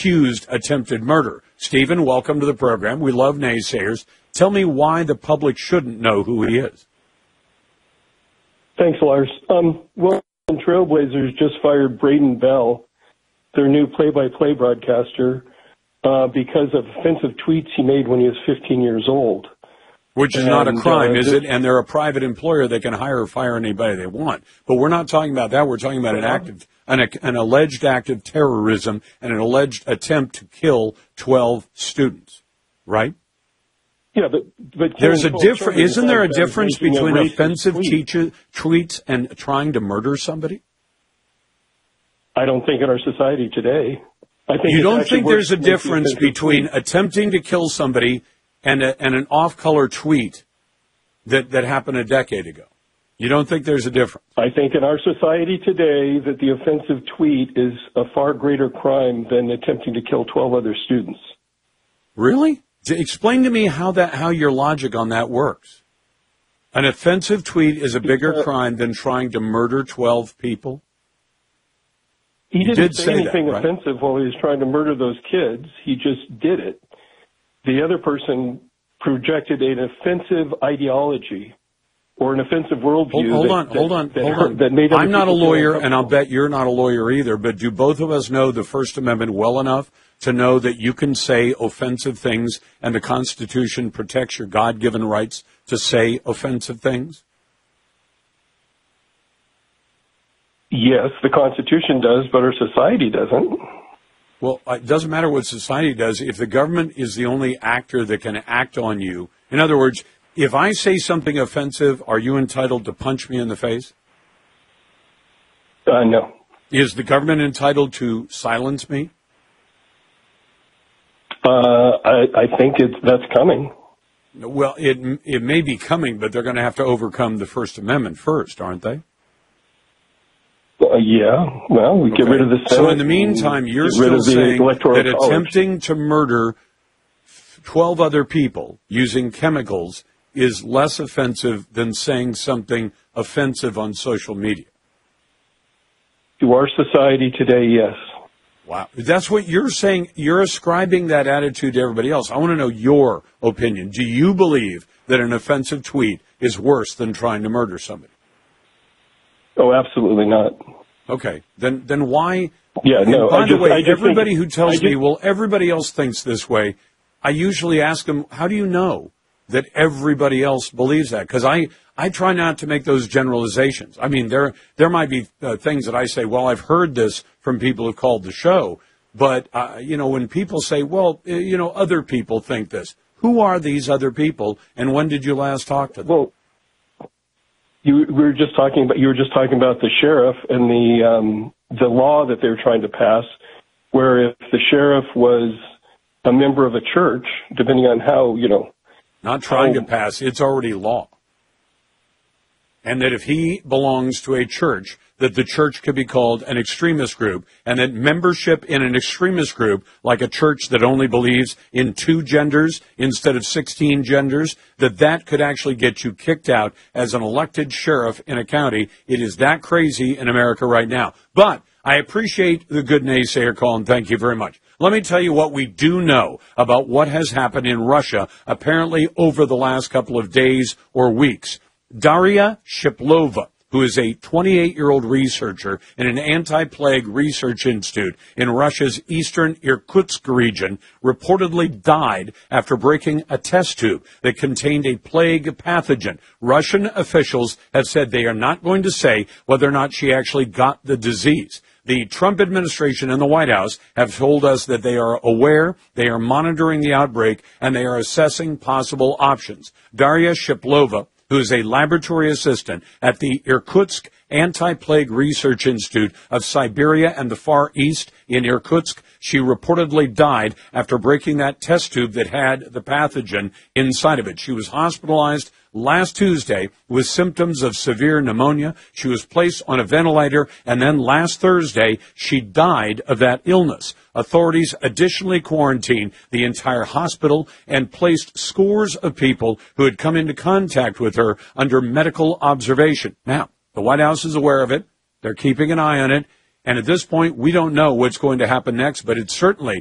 accused attempted murder. Stephen, welcome to the program. We love naysayers. Tell me why the public shouldn't know who he is. Thanks, Lars. Well, Trailblazers just fired Braden Bell, their new play-by-play broadcaster, because of offensive tweets he made when he was 15 years old. Which is not a crime, is it? And they're a private employer. They can hire or fire anybody they want. But we're not talking about that. We're talking about an alleged act of terrorism and an alleged attempt to kill 12 students, right? Yeah, but there's a difference. Isn't there a difference between offensive tweets and trying to murder somebody? I don't think in our society today. I think you don't think there's a difference between attempting to kill somebody and an off-color tweet that happened a decade ago? You don't think there's a difference? I think in our society today that the offensive tweet is a far greater crime than attempting to kill 12 other students. Really? Explain to me how your logic on that works. An offensive tweet is a bigger crime than trying to murder 12 people? He didn't say anything offensive while he was trying to murder those kids. He just did it. The other person projected an offensive ideology or an offensive worldview. Hold on. I'm not a lawyer, and I'll bet you're not a lawyer either, but do both of us know the First Amendment well enough to know that you can say offensive things and the Constitution protects your God-given rights to say offensive things? Yes, the Constitution does, but our society doesn't. Well, it doesn't matter what society does. If the government is the only actor that can act on you, in other words, if I say something offensive, are you entitled to punch me in the face? No. Is the government entitled to silence me? I think that's coming. Well, it may be coming, but they're going to have to overcome the First Amendment first, aren't they? Yeah, well, we get rid of the Senate. So in the meantime, you're still saying that attempting to murder 12 other people using chemicals is less offensive than saying something offensive on social media? To our society today, yes. Wow. That's what you're saying. You're ascribing that attitude to everybody else. I want to know your opinion. Do you believe that an offensive tweet is worse than trying to murder somebody? Oh, absolutely not. Okay. Then why? Yeah, no. By the way, everybody who tells me, well, everybody else thinks this way, I usually ask them, how do you know that everybody else believes that? Because I try not to make those generalizations. I mean, there might be things that I say, well, I've heard this from people who called the show. But, when people say, well, other people think this, who are these other people, and when did you last talk to them? Well, you were just talking about the sheriff and the law that they're trying to pass, where if the sheriff was a member of a church, depending on how, Not trying to pass, it's already law. And that if he belongs to a church, that the church could be called an extremist group, and that membership in an extremist group, like a church that only believes in 2 genders instead of 16 genders, that could actually get you kicked out as an elected sheriff in a county. It is that crazy in America right now. But I appreciate the good naysayer call, and thank you very much. Let me tell you what we do know about what has happened in Russia, apparently over the last couple of days or weeks. Daria Shiplova, who is a 28-year-old researcher in an anti-plague research institute in Russia's eastern Irkutsk region, reportedly died after breaking a test tube that contained a plague pathogen. Russian officials have said they are not going to say whether or not she actually got the disease. The Trump administration and the White House have told us that they are aware, they are monitoring the outbreak, and they are assessing possible options. Daria Shiplova, who is a laboratory assistant at the Irkutsk Anti-Plague Research Institute of Siberia and the Far East in Irkutsk. She reportedly died after breaking that test tube that had the pathogen inside of it. She was hospitalized last Tuesday with symptoms of severe pneumonia. She was placed on a ventilator, and then last Thursday, she died of that illness. Authorities additionally quarantined the entire hospital and placed scores of people who had come into contact with her under medical observation. Now, the White House is aware of it. They're keeping an eye on it. And at this point, we don't know what's going to happen next, but it certainly